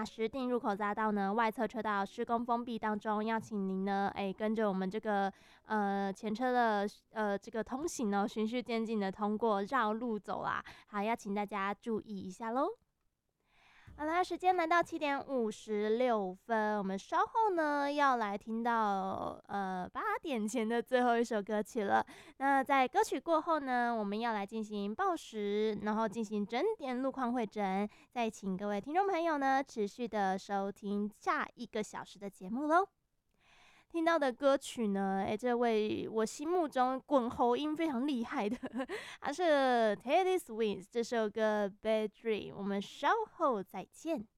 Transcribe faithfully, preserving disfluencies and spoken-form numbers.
那石碇入口匝道呢，外侧车道施工封闭当中，要请您呢，哎，跟着我们这个呃前车的呃这个通行呢，循序渐进的通过绕路走啦。好，要请大家注意一下喽。好啦，时间来到七点五十六分，我们稍后呢要来听到呃八点前的最后一首歌曲了。那在歌曲过后呢，我们要来进行报时，然后进行整点路况会诊，再请各位听众朋友呢持续的收听下一个小时的节目喽。听到的歌曲呢，哎，这位我心目中滚喉音非常厉害的，他是 Taylor Swift 这首歌《Bad Dream》，我们稍后再见。